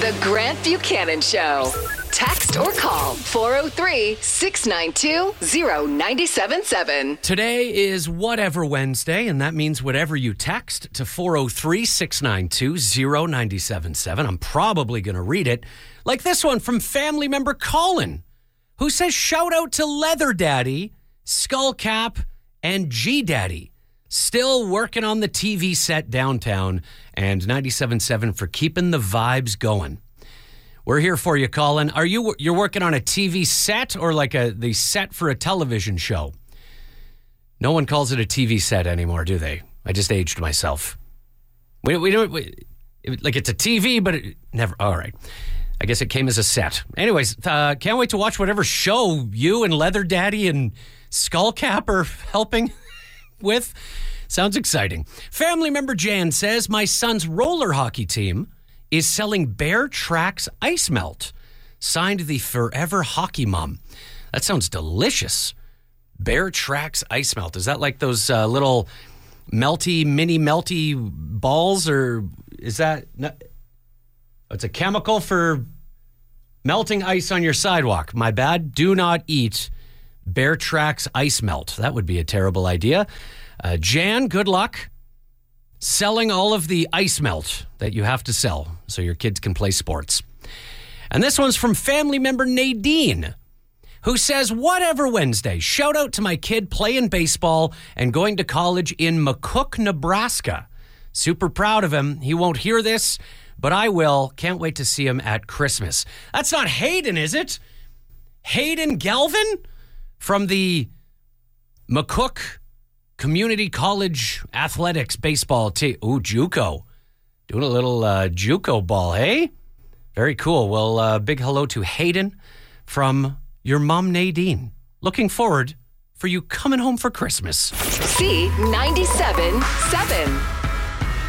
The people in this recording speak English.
The Grant Buchanan Show. Text or call 403-692-0977. Today is Whatever Wednesday, and that means whatever you text to 403-692-0977. I'm probably going to read it. Like this one from family member Colin, who says, shout out to Leather Daddy, Skullcap, and G Daddy. Still working on the TV set downtown, and 97.7 for keeping the vibes going. We're here for you, Colin. You're working on a TV set or like the set for a television show? No one calls it a TV set anymore, do they? I just aged myself. We don't like it's a TV, but it never. All right. I guess it came as a set. Anyways, can't wait to watch whatever show you and Leather Daddy and Skullcap are helping with. Sounds exciting. Family member Jan says, my son's roller hockey team is selling Bear Tracks Ice Melt. Signed, the Forever Hockey Mom. That sounds delicious. Bear Tracks Ice Melt. Is that like those little mini melty balls, or is that... It's a chemical for melting ice on your sidewalk. My bad. Do not eat Bear Tracks Ice Melt. That would be a terrible idea. Jan, good luck selling all of the ice melt that you have to sell so your kids can play sports. And this one's from family member Nadine, who says, whatever Wednesday, shout out to my kid playing baseball and going to college in McCook, Nebraska. Super proud of him. He won't hear this, but I will. Can't wait to see him at Christmas. That's not Hayden, is it? Hayden Galvin from the McCook Community College Athletics baseball team. Ooh, JUCO. Doing a little JUCO ball, hey? Very cool. Well, big hello to Hayden from your mom, Nadine. Looking forward for you coming home for Christmas. C97.7.